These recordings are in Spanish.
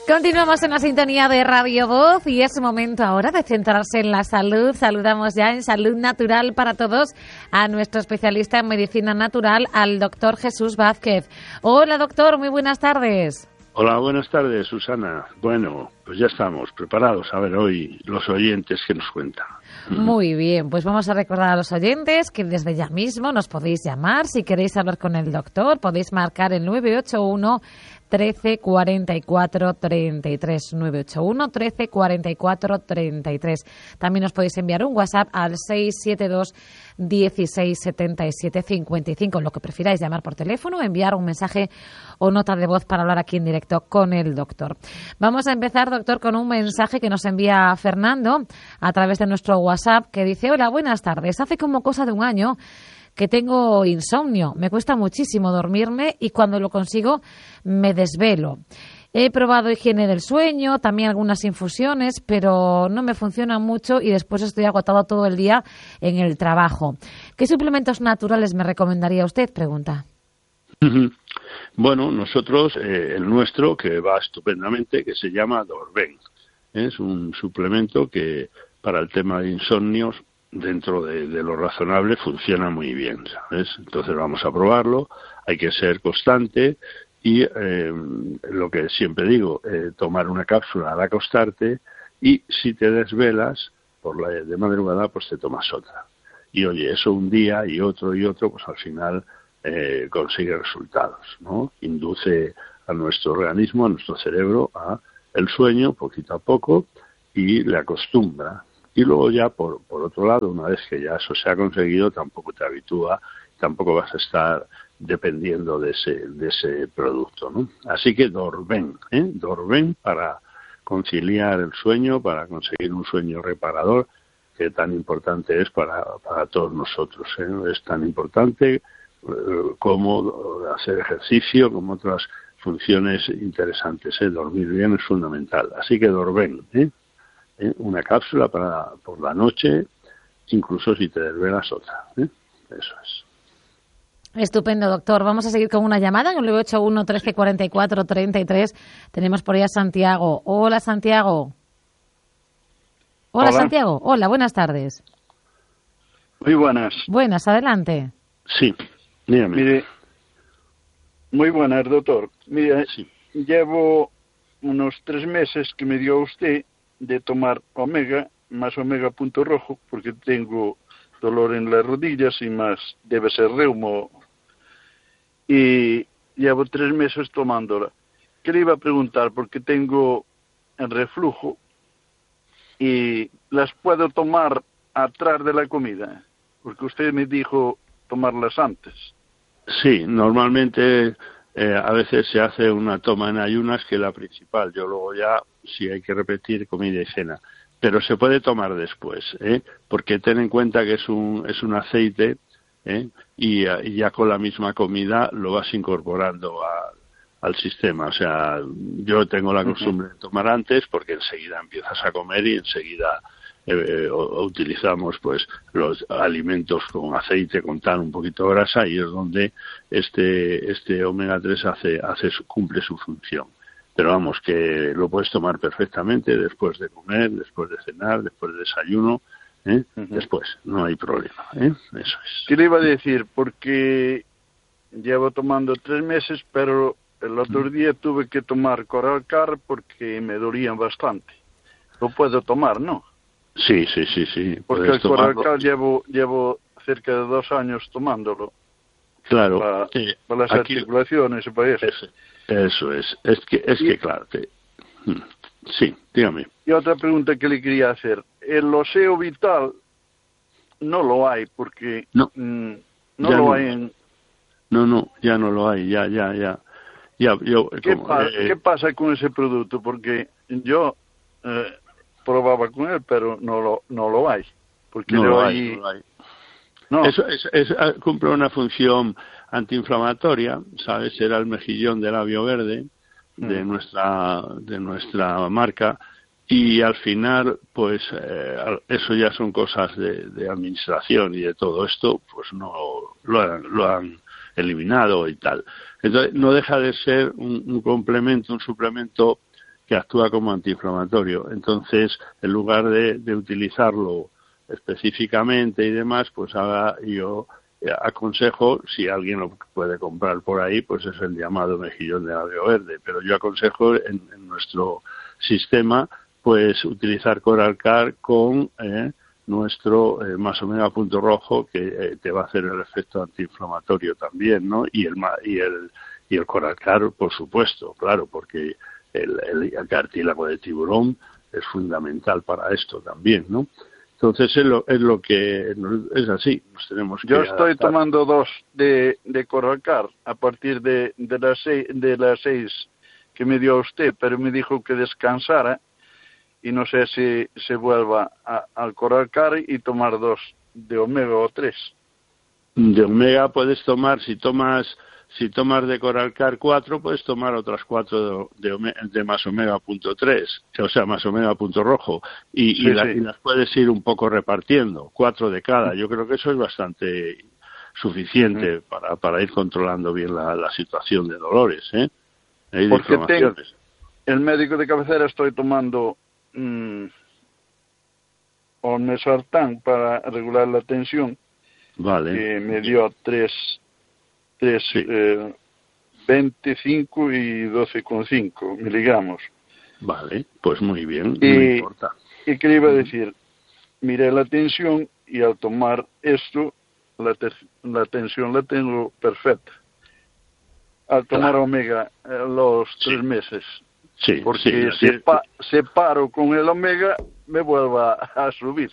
Continuamos en la sintonía de Radio Voz y es momento ahora de centrarse en la salud. Saludamos ya en Salud Natural para Todos a nuestro especialista en medicina natural, al doctor Jesús Vázquez. Hola doctor, muy buenas tardes. Hola, buenas tardes, Susana. Bueno, pues ya estamos preparados a ver hoy los oyentes que nos cuentan. Muy bien, pues vamos a recordar a los oyentes que desde ya mismo nos podéis llamar. Si queréis hablar con el doctor, podéis marcar el 981 13 44 33, 981 13 44 33. También os podéis enviar un WhatsApp al 672 16 77 55, lo que prefiráis, llamar por teléfono, enviar un mensaje o nota de voz para hablar aquí en directo con el doctor. Vamos a empezar, doctor, con un mensaje que nos envía Fernando a través de nuestro WhatsApp, que dice: hola, buenas tardes. Hace como cosa de un año que tengo insomnio, me cuesta muchísimo dormirme y cuando lo consigo me desvelo. He probado higiene del sueño, también algunas infusiones, pero no me funcionan mucho y después estoy agotado todo el día en el trabajo. ¿Qué suplementos naturales me recomendaría usted? Pregunta. Bueno, nosotros, el nuestro, que va estupendamente, que se llama Dorben. Es un suplemento que para el tema de insomnios, dentro de lo razonable, funciona muy bien, ¿sabes? Entonces vamos a probarlo, hay que ser constante y lo que siempre digo, tomar una cápsula al acostarte y si te desvelas de madrugada, pues te tomas otra. Y oye, eso un día y otro, pues al final consigue resultados, ¿no? Induce a nuestro organismo, a nuestro cerebro, a el sueño poquito a poco y le acostumbra. Y luego ya, por otro lado, una vez que ya eso se ha conseguido, tampoco te habitúa, tampoco vas a estar dependiendo de ese producto, ¿no? Así que Dorben para conciliar el sueño, para conseguir un sueño reparador, que tan importante es para todos nosotros, ¿eh? Es tan importante como hacer ejercicio, como otras funciones interesantes, ¿eh? Dormir bien es fundamental. Así que Dorben, una cápsula por la noche, incluso si te desvelas otra, ¿eh? Eso es. Estupendo, doctor. Vamos a seguir con una llamada en el 981 13 44 33. Tenemos por ahí a Santiago. Hola, Santiago. Hola, Santiago. Hola, buenas tardes. Muy buenas. Buenas, adelante. Sí, dígame. Mire, muy buenas, doctor. Mire, sí. Llevo unos 3 meses que me dio usted de tomar omega, más omega punto rojo, porque tengo dolor en las rodillas y más debe ser reumo. Y llevo 3 meses tomándola. ¿Qué le iba a preguntar? Porque tengo el reflujo y las puedo tomar atrás de la comida, porque usted me dijo tomarlas antes. Sí, normalmente a veces se hace una toma en ayunas, que es la principal. Yo luego ya, si hay que repetir, comida y cena. Pero se puede tomar después, porque ten en cuenta que es un aceite, y ya con la misma comida lo vas incorporando al sistema. O sea, yo tengo la costumbre de tomar antes, porque enseguida empiezas a comer y enseguida utilizamos pues los alimentos con aceite, con tal, un poquito de grasa, y es donde este omega 3 cumple su función. Pero vamos, que lo puedes tomar perfectamente después de comer, después de cenar, después de desayuno, después, no hay problema, eso es. ¿Qué le iba a decir? Porque llevo tomando 3 meses, pero el otro día tuve que tomar Coralcar porque me dolían bastante. Lo puedo tomar, ¿no? Sí. Porque el Coralcar llevo cerca de 2 años tomándolo. Claro. Para las articulaciones y para eso. Eso es. Es que claro. Sí, dígame. Y otra pregunta que le quería hacer. El Oseo Vital no lo hay porque no lo hay en... No, ya no lo hay, ya. ¿Qué pasa con ese producto? Porque yo probaba con él, pero no lo hay. Porque no lo hay. No. Eso cumple una función antiinflamatoria, ¿sabes? Era el mejillón de labio verde de nuestra marca, y al final, pues eso ya son cosas de administración y de todo esto, pues no lo han eliminado y tal. Entonces no deja de ser un complemento, un suplemento que actúa como antiinflamatorio. Entonces, en lugar de utilizarlo específicamente y demás, pues yo aconsejo, si alguien lo puede comprar por ahí, pues es el llamado mejillón de labio verde, pero yo aconsejo en nuestro sistema pues utilizar Coralcar con nuestro más omega punto rojo, que te va a hacer el efecto antiinflamatorio también, ¿no? Y el Coralcar, por supuesto, claro, porque el cartílago de tiburón es fundamental para esto también, ¿no? Entonces es lo que es así, nos tenemos que Yo estoy adaptar. tomando 2 de Coralcar a partir de las 6 que me dio usted, pero me dijo que descansara y no sé si se vuelva al Coralcar y tomar 2 de omega o 3. De omega puedes tomar, si tomas de Coralcar 4, puedes tomar otras 4 de más omega punto 3, o sea, más omega punto rojo, y las puedes ir un poco repartiendo, 4 de cada. Yo creo que eso es bastante suficiente para ir controlando bien la situación de dolores, ¿eh? Hay Porque el médico de cabecera estoy tomando Olmesartán para regular la tensión. Vale. Que me dio 25 y 12,5 miligramos. Vale, pues muy bien, y, no importa. Y que le iba a decir, miré la tensión y al tomar esto, la tensión la tengo perfecta. Al tomar omega los 3 meses. Sí, porque si paro con el omega, me vuelva a subir.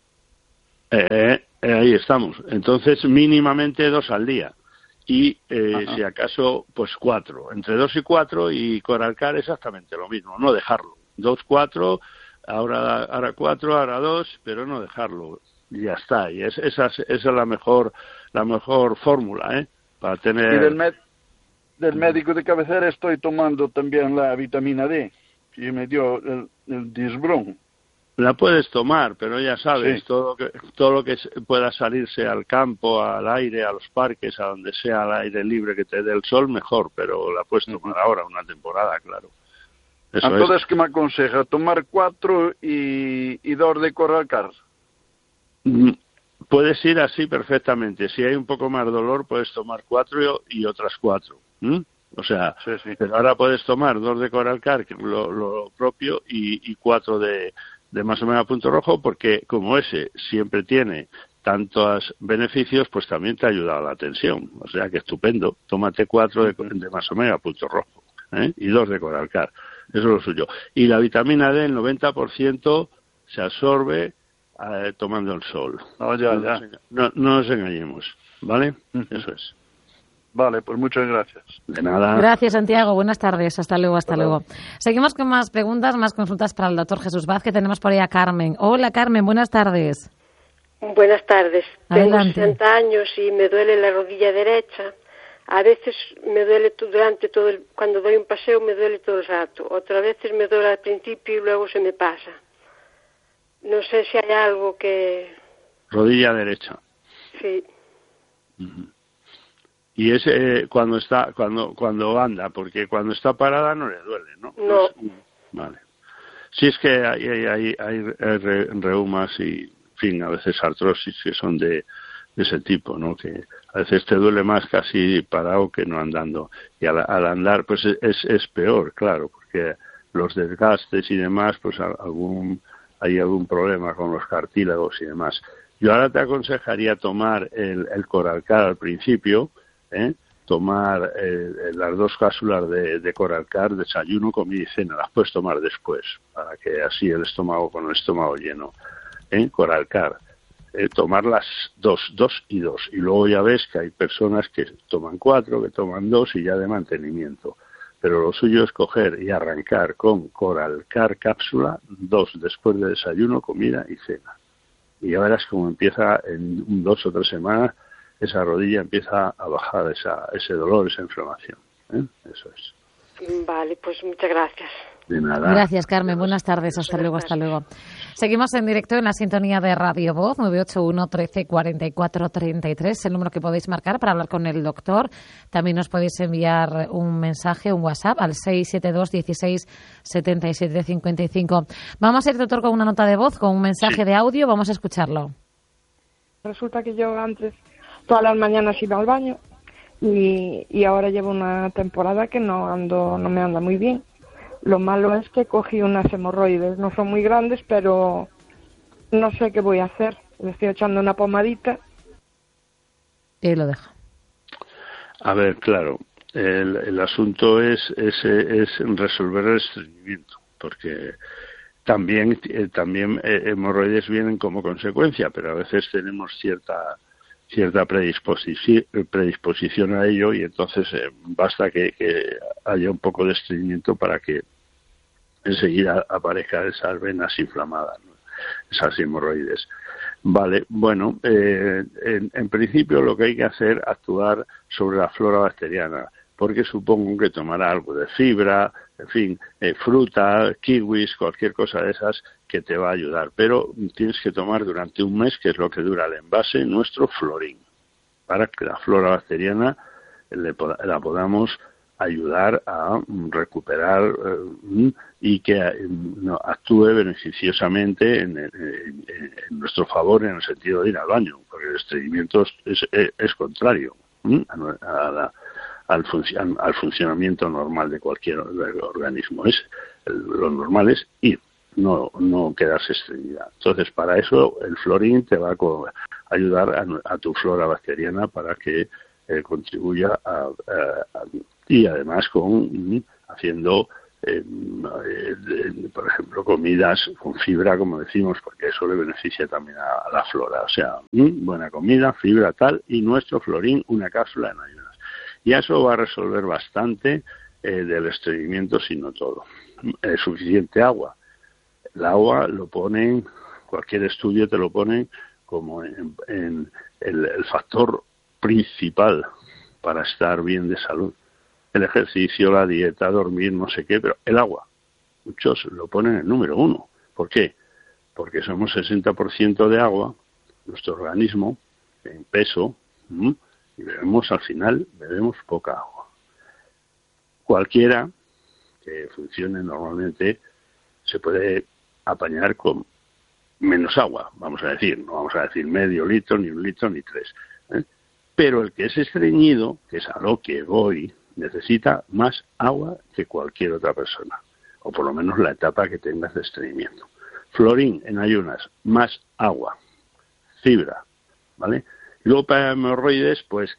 Ahí estamos. Entonces, mínimamente 2 al día. Y si acaso, pues 4. Entre 2 y 4, y Coralcar exactamente lo mismo. No dejarlo. 2, 4, ahora 4, ahora 2, pero no dejarlo. Y ya está. Y esa es la mejor fórmula, ¿eh? Para tener... Y del médico de cabecera estoy tomando también la vitamina D, que me dio el Disbron. La puedes tomar, pero ya sabes, todo lo que pueda salirse al campo, al aire, a los parques, a donde sea al aire libre que te dé el sol, mejor, pero la puedes tomar ahora, una temporada, claro. Eso entonces, es. ¿qué me aconseja? ¿Tomar 4 y 2 de Coralcar? Puedes ir así perfectamente. Si hay un poco más dolor, puedes tomar 4 y otras 4. O sea, pero ahora puedes tomar 2 de Coralcar, que lo propio, y 4 de más omega punto rojo, porque como ese siempre tiene tantos beneficios, pues también te ayuda a la tensión. O sea que estupendo. Tómate 4 de más omega punto rojo, y 2 de Coralcar. Eso es lo suyo. Y la vitamina D, el 90% se absorbe tomando el sol. No nos engañemos, ¿vale? Eso es. Vale, pues muchas gracias. De nada. Gracias, Santiago. Buenas tardes. Hasta luego. Seguimos con más preguntas, más consultas para el doctor Jesús Vázquez. Tenemos por ahí a Carmen. Hola, Carmen. Buenas tardes. Buenas tardes. Adelante. Tengo 60 años y me duele la rodilla derecha. A veces me duele cuando doy un paseo me duele todo el rato. Otras veces me duele al principio y luego se me pasa. No sé si hay algo que... Rodilla derecha. Sí. Y es cuando anda, porque cuando está parada no le duele, ¿no? No. Vale. Sí, es que hay reumas y, en fin, a veces artrosis que son de ese tipo, ¿no? Que a veces te duele más casi parado que no andando. Y al andar, pues es peor, claro, porque los desgastes y demás, pues hay algún problema con los cartílagos y demás. Yo ahora te aconsejaría tomar el Coralcar al principio, tomar las 2 cápsulas de Coralcar, desayuno, comida y cena. Las puedes tomar después, para que así el estómago con el estómago lleno. Coralcar. Tomar las 2 y 2. Y luego ya ves que hay personas que toman 4, que toman 2 y ya de mantenimiento. Pero lo suyo es coger y arrancar con Coralcar cápsula, 2 después de desayuno, comida y cena. Y ya verás cómo empieza en 2 o 3 semanas, esa rodilla empieza a bajar ese dolor, esa inflamación. Eso es. Vale, pues muchas gracias. De nada. Gracias, Carmen. Buenas tardes. Hasta luego, hasta luego. Seguimos en directo en la sintonía de Radio Voz, 981 13 44 33, el número que podéis marcar para hablar con el doctor. También nos podéis enviar un mensaje, un WhatsApp, al 672 16 77 55. Vamos a ir, doctor, con una nota de voz, con un mensaje de audio. Vamos a escucharlo. Resulta que yo antes, todas las mañanas iba al baño y ahora llevo una temporada que no me anda muy bien. Lo malo es que cogí unas hemorroides, no son muy grandes, pero no sé qué voy a hacer. Le estoy echando una pomadita. Y lo deja. A ver, claro, el asunto es resolver el estreñimiento, porque también hemorroides vienen como consecuencia, pero a veces tenemos cierta predisposición a ello, y entonces basta que haya un poco de estreñimiento para que enseguida aparezcan esas venas inflamadas, ¿no? Esas hemorroides. Vale, bueno, en principio lo que hay que hacer es actuar sobre la flora bacteriana, porque supongo que tomará algo de fibra, en fin, fruta, kiwis, cualquier cosa de esas que te va a ayudar. Pero tienes que tomar durante un mes, que es lo que dura el envase, nuestro Florin, para que la flora bacteriana la podamos ayudar a recuperar y que actúe beneficiosamente en nuestro favor, en el sentido de ir al baño, porque el estreñimiento es contrario al funcionamiento normal de cualquier organismo. Lo normal es ir, no quedarse estreñida. Entonces, para eso el Florin te va a ayudar a tu flora bacteriana para que contribuya y además haciendo por ejemplo, comidas con fibra, como decimos, porque eso le beneficia también a la flora. O sea, buena comida, fibra, tal, y nuestro Florin, una cápsula en ayunas. Y eso va a resolver bastante del estreñimiento, si no todo. Suficiente agua. El agua lo ponen, cualquier estudio te lo ponen como en el factor principal para estar bien de salud. El ejercicio, la dieta, dormir, no sé qué, pero el agua. Muchos lo ponen en número 1. ¿Por qué? Porque somos 60% de agua, nuestro organismo, en peso, y al final bebemos poca agua. Cualquiera que funcione normalmente se puede apañar con menos agua, vamos a decir. No vamos a decir medio litro, ni 1 litro, ni 3. Pero el que es estreñido, que es a lo que voy, necesita más agua que cualquier otra persona, o por lo menos la etapa que tengas de estreñimiento. Florin en ayunas, más agua, fibra, ¿vale? Y luego para hemorroides, pues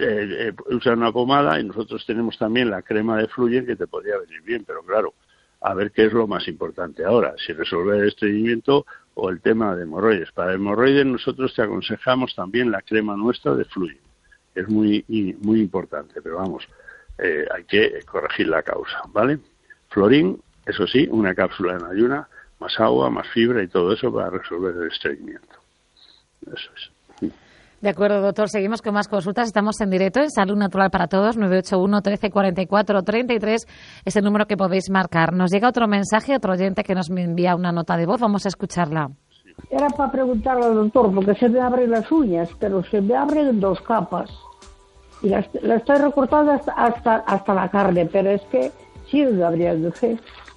usa una pomada, y nosotros tenemos también la crema de Fluyen, que te podría venir bien, pero claro, a ver qué es lo más importante ahora, si resolver el estreñimiento o el tema de hemorroides. Para hemorroides nosotros te aconsejamos también la crema nuestra de Fluyen, es muy importante, pero vamos, hay que corregir la causa, ¿vale? Florin, eso sí, una cápsula en ayuna, más agua, más fibra y todo eso para resolver el estreñimiento. Eso es. De acuerdo, doctor. Seguimos con más consultas. Estamos en directo en Salud Natural para Todos, 981 13 44 33. Es el número que podéis marcar. Nos llega otro mensaje, otro oyente que nos envía una nota de voz. Vamos a escucharla. Era para preguntarle al doctor, porque se me abren las uñas, pero se me abren 2 capas. Y la estoy recortando hasta la carne, pero es que sigue abriéndose.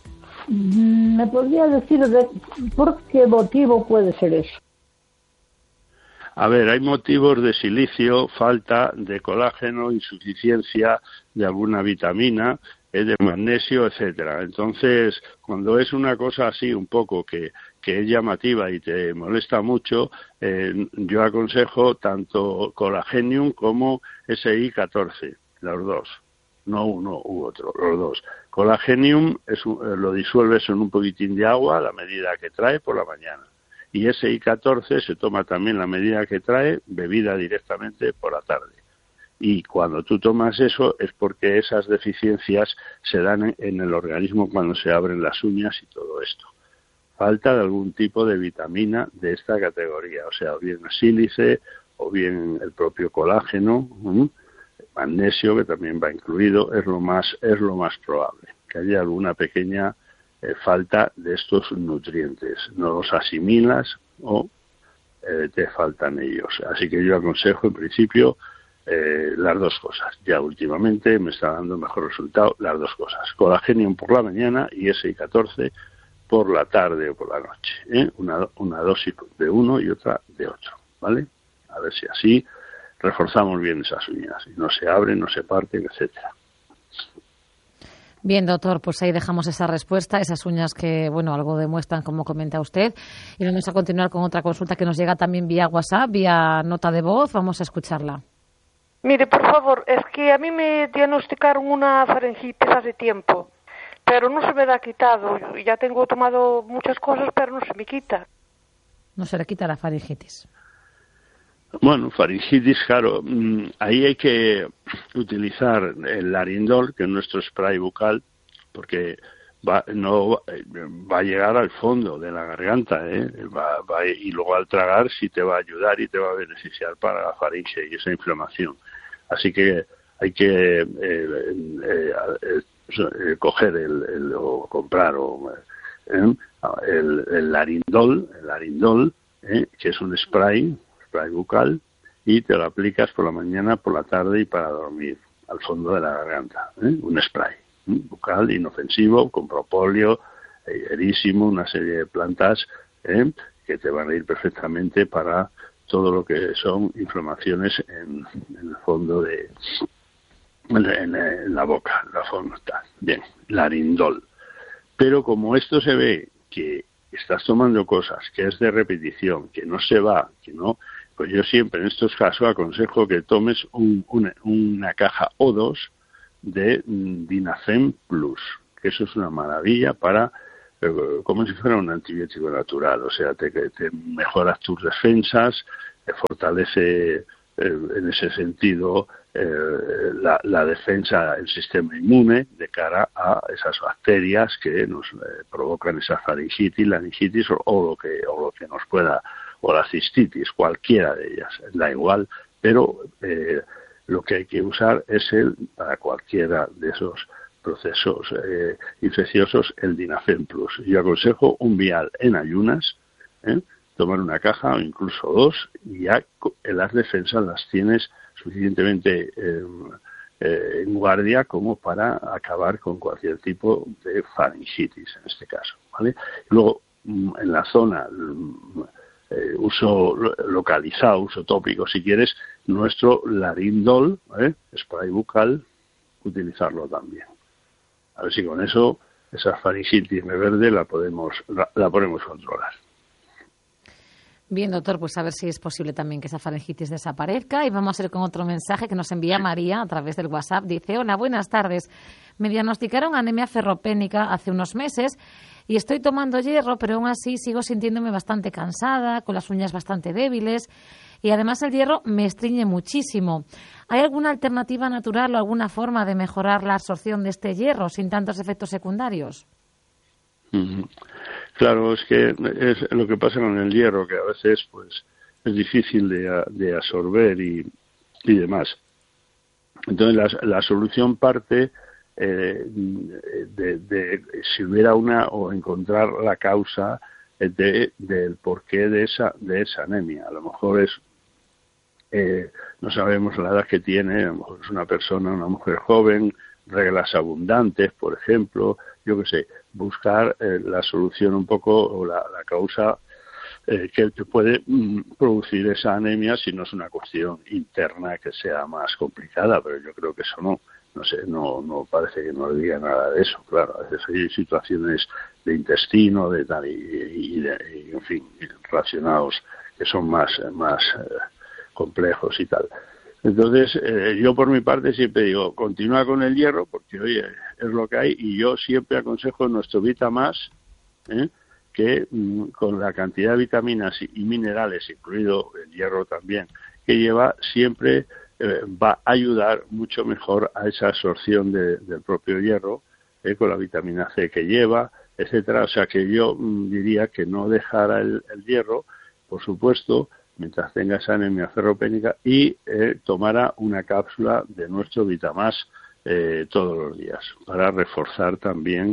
¿Me podría decir por qué motivo puede ser eso? A ver, hay motivos de silicio, falta de colágeno, insuficiencia de alguna vitamina, de magnesio, etcétera. Entonces, cuando es una cosa así un poco que es llamativa y te molesta mucho, yo aconsejo tanto Colagenium como SI14, los dos, no uno u otro, los dos. Colagenium lo disuelves en un poquitín de agua, la medida que trae por la mañana. Y SI14 se toma también la medida que trae, bebida directamente por la tarde. Y cuando tú tomas eso es porque esas deficiencias se dan en el organismo cuando se abren las uñas y todo esto. Falta de algún tipo de vitamina de esta categoría, o sea, o bien sílice, o bien el propio colágeno, magnesio, que también va incluido, es lo más probable, que haya alguna pequeña falta de estos nutrientes, no los asimilas o te faltan ellos. Así que yo aconsejo en principio las dos cosas. Ya últimamente me está dando mejor resultado las dos cosas. Colagenium por la mañana y SI14 por la tarde o por la noche. Una dosis de uno y otra de otro, ¿vale? A ver si así reforzamos bien esas uñas y no se abren, no se parten, etcétera. Bien, doctor, pues ahí dejamos esa respuesta, esas uñas que, bueno, algo demuestran, como comenta usted. Y vamos a continuar con otra consulta que nos llega también vía WhatsApp, vía nota de voz. Vamos a escucharla. Mire, por favor, es que a mí me diagnosticaron una faringitis hace tiempo, pero no se me da quitado. Ya tengo tomado muchas cosas, pero no se me quita. No se le quita la faringitis. Bueno, faringitis, claro, ahí hay que utilizar el Larindol, que es nuestro spray bucal, porque va a llegar al fondo de la garganta, y luego al tragar sí te va a ayudar y te va a beneficiar para la faringe y esa inflamación. Así que hay que coger o comprar el Larindol, que es un spray bucal, y te lo aplicas por la mañana, por la tarde y para dormir al fondo de la garganta, un spray bucal inofensivo con propóleo, erísimo, una serie de plantas que te van a ir perfectamente para todo lo que son inflamaciones en el fondo en la boca, la forma tal. Bien, Larindol. Pero como esto se ve que estás tomando cosas, que es de repetición, que no se va, que no, pues yo siempre en estos casos aconsejo que tomes una caja o dos de Dinafem Plus, que eso es una maravilla para, como si fuera un antibiótico natural, o sea, te mejoras tus defensas, te fortalece en ese sentido la defensa del sistema inmune de cara a esas bacterias que nos provocan esa faringitis, laringitis o lo que nos pueda, o la cistitis, cualquiera de ellas, da igual, pero lo que hay que usar es para cualquiera de esos procesos infecciosos, el Dinafem Plus. Yo aconsejo un vial en ayunas, tomar una caja o incluso dos, y ya las defensas las tienes suficientemente en guardia como para acabar con cualquier tipo de faringitis en este caso, ¿vale? Luego, en la zona, uso localizado, uso tópico, si quieres, nuestro Larindol, spray bucal, utilizarlo también. A ver si con eso, esa faringitis verde la podemos controlar. Bien, doctor, pues a ver si es posible también que esa faringitis desaparezca. Y vamos a ir con otro mensaje que nos envía María a través del WhatsApp. Dice: hola, buenas tardes. Me diagnosticaron anemia ferropénica hace unos meses y estoy tomando hierro, pero aún así sigo sintiéndome bastante cansada, con las uñas bastante débiles, y además el hierro me estreñe muchísimo. ¿Hay alguna alternativa natural o alguna forma de mejorar la absorción de este hierro sin tantos efectos secundarios? Claro, es que es lo que pasa con el hierro, que a veces pues es difícil de absorber y demás. Entonces la solución parte de si hubiera o encontrar la causa del porqué de esa anemia. A lo mejor no sabemos la edad que tiene, a lo mejor es una mujer joven, reglas abundantes, por ejemplo, yo qué sé, buscar la solución un poco o la causa que te puede producir esa anemia, si no es una cuestión interna que sea más complicada, pero yo creo que eso no sé, no parece que nos diga nada de eso. Claro, a veces hay situaciones de intestino, de tal y en fin, relacionados que son más complejos y tal. Entonces, yo por mi parte siempre digo, continúa con el hierro, porque oye, es lo que hay, y yo siempre aconsejo nuestro Vitamás, que con la cantidad de vitaminas y minerales, incluido el hierro también, que lleva, siempre va a ayudar mucho mejor a esa absorción del propio hierro, con la vitamina C que lleva, etcétera. O sea que yo diría que no dejara el hierro, por supuesto, mientras tenga esa anemia ferropénica, y tomara una cápsula de nuestro Vitamás todos los días, para reforzar también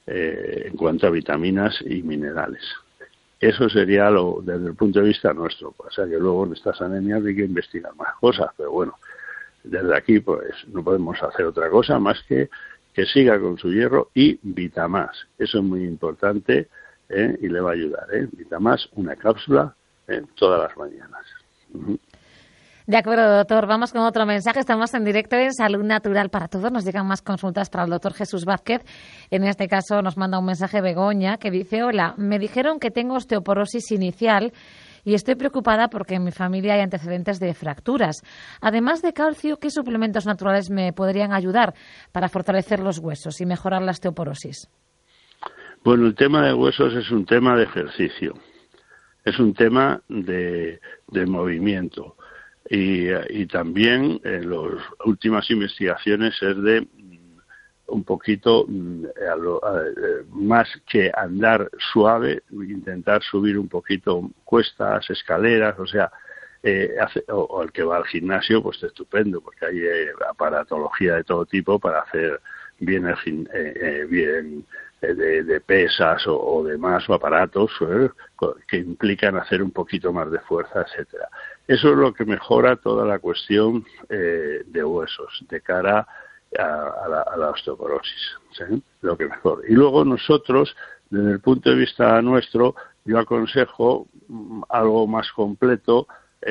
en cuanto a vitaminas y minerales. Eso sería lo desde el punto de vista nuestro. O sea que luego en estas anemias hay que investigar más cosas, pero bueno, desde aquí pues no podemos hacer otra cosa más que siga con su hierro y Vitamás. Eso es muy importante y le va a ayudar. Vitamás, una cápsula todas las mañanas. De acuerdo, doctor. Vamos con otro mensaje. Estamos en directo en Salud Natural para Todos. Nos llegan más consultas para el doctor Jesús Vázquez. En este caso nos manda un mensaje Begoña que dice: hola, me dijeron que tengo osteoporosis inicial y estoy preocupada porque en mi familia hay antecedentes de fracturas. Además de calcio, ¿qué suplementos naturales me podrían ayudar para fortalecer los huesos y mejorar la osteoporosis? Bueno, el tema de huesos es un tema de ejercicio. Es un tema de movimiento. Y también en las últimas investigaciones es de un poquito más que andar suave, intentar subir un poquito cuestas, escaleras, o sea, o el que va al gimnasio, pues estupendo, porque hay aparatología de todo tipo para hacer bien de pesas o demás, o aparatos que implican hacer un poquito más de fuerza, etcétera. Eso es lo que mejora toda la cuestión de huesos de cara a la osteoporosis, ¿sí? Lo que mejor. Y luego nosotros, desde el punto de vista nuestro, yo aconsejo algo más completo,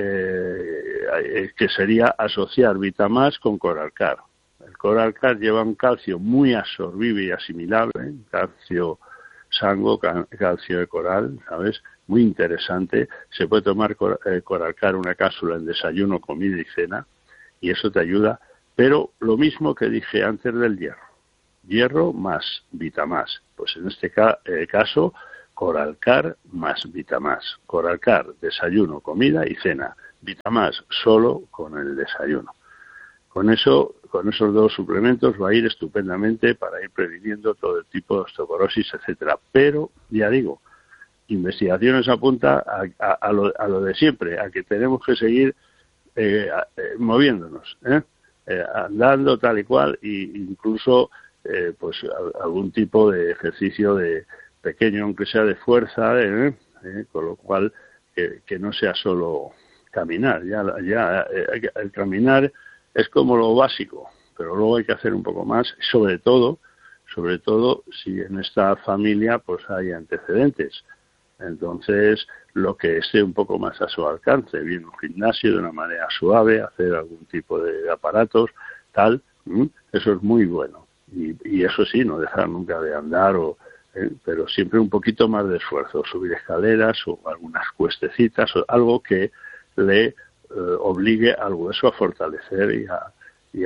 que sería asociar Vitamás con Coralcar. El Coralcar lleva un calcio muy absorbible y asimilable, calcio sango, calcio de coral, ¿sabes? Muy interesante. Se puede tomar Coralcar una cápsula en desayuno, comida y cena, y eso te ayuda. Pero lo mismo que dije antes del hierro más Vitamás. Pues en este caso, Coralcar más Vitamás. Coralcar, desayuno, comida y cena. Vitamás solo con el desayuno. Con esos dos suplementos va a ir estupendamente para ir previniendo todo el tipo de osteoporosis, etcétera. Pero, ya digo, investigaciones apunta a lo de siempre, a que tenemos que seguir moviéndonos, andando tal y cual, e incluso pues algún tipo de ejercicio de pequeño, aunque sea de fuerza, con lo cual que no sea solo caminar. El caminar es como lo básico, pero luego hay que hacer un poco más, sobre todo si en esta familia pues hay antecedentes. Entonces, lo que esté un poco más a su alcance, bien un gimnasio de una manera suave, hacer algún tipo de aparatos, tal, eso es muy bueno. Y eso sí, no dejar nunca de andar, pero siempre un poquito más de esfuerzo, subir escaleras o algunas cuestecitas, o algo que le obligue al hueso a fortalecer y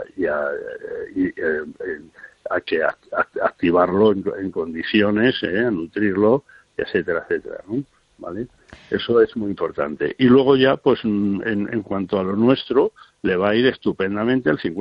a activarlo en condiciones, a nutrirlo, etcétera, etcétera, ¿no? ¿Vale? Eso es muy importante. Y luego ya, pues en cuanto a lo nuestro, le va a ir estupendamente el 50%.